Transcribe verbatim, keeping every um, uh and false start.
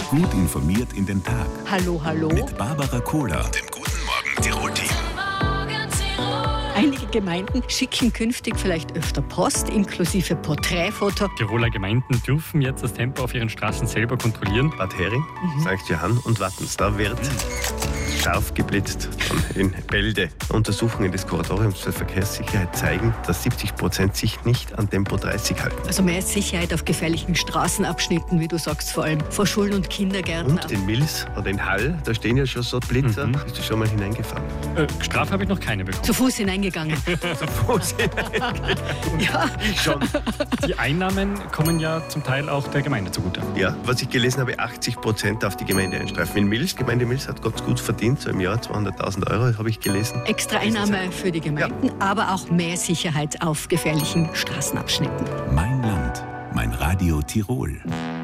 Gut informiert in den Tag. Hallo, hallo. Mit Barbara Kohler und dem Guten Morgen Tirol-Team. Einige Gemeinden schicken künftig vielleicht öfter Post, inklusive Porträtfoto. Tiroler Gemeinden dürfen jetzt das Tempo auf ihren Straßen selber kontrollieren. Bad Hering, mhm. Sankt Johann und Wattens. Da wird scharf geblitzt in Bälde. Untersuchungen des Kuratoriums für Verkehrssicherheit zeigen, dass siebzig Prozent sich nicht an Tempo dreißig halten. Also mehr Sicherheit auf gefährlichen Straßenabschnitten, wie du sagst, vor allem vor Schulen und Kindergärten. Und in Mills oder in Hall, da stehen ja schon so Blitzer. Mhm. Bist du schon mal hineingefahren? Äh, Strafe habe ich noch keine bekommen. Zu Fuß hineingegangen. Zu Fuß hineingegangen? Ja. Ich schon. Die Einnahmen kommen ja zum Teil auch der Gemeinde zugute. Ja, was ich gelesen habe, achtzig Prozent auf die Gemeinde einstreifen. In Mills, Gemeinde Mills hat ganz gut verdient, so im Jahr zweihunderttausend Euro, habe ich gelesen. Extra Einnahme für die Gemeinden, ja. Aber auch mehr Sicherheit auf gefährlichen Straßenabschnitten. Mein Land, mein Radio Tirol.